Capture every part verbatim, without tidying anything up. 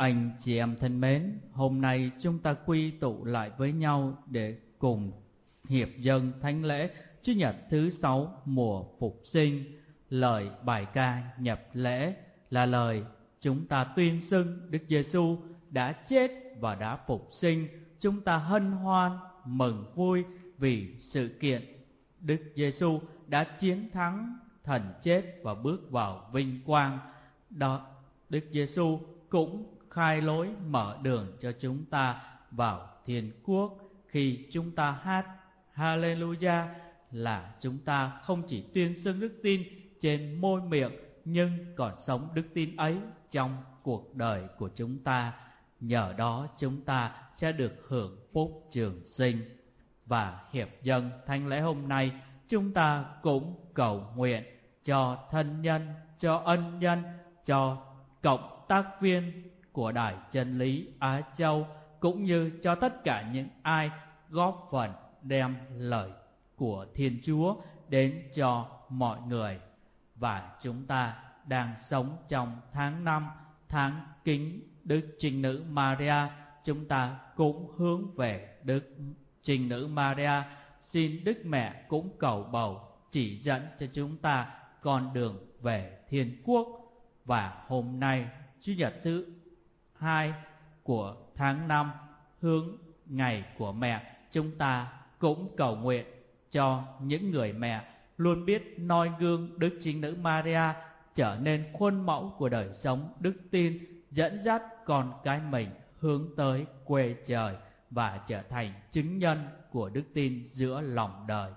Anh chị em thân mến, hôm nay chúng ta quy tụ lại với nhau để cùng hiệp dâng thánh lễ Chủ nhật thứ sáu mùa Phục sinh. Lời bài ca nhập lễ là lời chúng ta tuyên xưng Đức Giêsu đã chết và đã phục sinh. Chúng ta hân hoan mừng vui vì sự kiện Đức Giêsu đã chiến thắng thần chết và bước vào vinh quang. Đó, Đức Giêsu cũng khai lối mở đường cho chúng ta vào thiên quốc. Khi chúng ta hát Hallelujah là chúng ta không chỉ tuyên xưng đức tin trên môi miệng, nhưng còn sống đức tin ấy trong cuộc đời của chúng ta. Nhờ đó chúng ta sẽ được hưởng phúc trường sinh. Và hiệp dâng thánh lễ hôm nay, chúng ta cũng cầu nguyện cho thân nhân, cho ân nhân, cho cộng tác viên của Đài Chân Lý Á Châu, cũng như cho tất cả những ai góp phần đem lời của Thiên Chúa đến cho mọi người. Và chúng ta đang sống trong tháng năm, tháng kính Đức Trinh Nữ Maria. Chúng ta cũng hướng về Đức Trinh Nữ Maria, xin Đức Mẹ cũng cầu bầu chỉ dẫn cho chúng ta con đường về thiên quốc. Và hôm nay, Chủ nhật thứ hai của tháng năm, hướng ngày của mẹ, chúng ta cũng cầu nguyện cho những người mẹ luôn biết noi gương Đức Trinh Nữ Maria, trở nên khuôn mẫu của đời sống đức tin, dẫn dắt con cái mình hướng tới quê trời và trở thành chứng nhân của đức tin giữa lòng đời.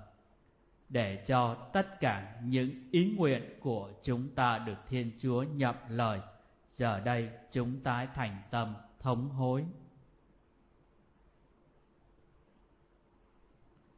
Để cho tất cả những ý nguyện của chúng ta được Thiên Chúa nhậm lời, giờ đây chúng ta thành tâm thống hối.